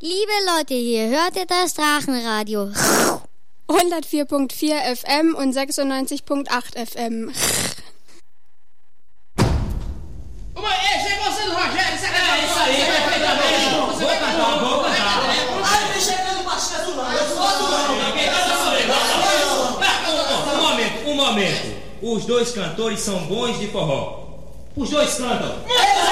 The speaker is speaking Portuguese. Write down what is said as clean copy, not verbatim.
Liebe Leute, hier hört ihr das Drachenradio. 104.4 FM und 96.8 FM. Chegou sendo Rogério, isso aí, vai também. Vou cantar. Ai, vem chegando baixo Um momento. Os dois cantores são bons de forró. Os dois cantam.